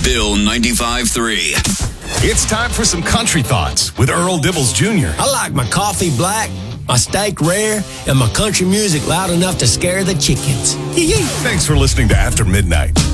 Bill 95.3. It's time for some country thoughts with Earl Dibbles Jr. I like my coffee black, my steak rare, and my country music loud enough to scare the chickens. Thanks for listening to After Midnight.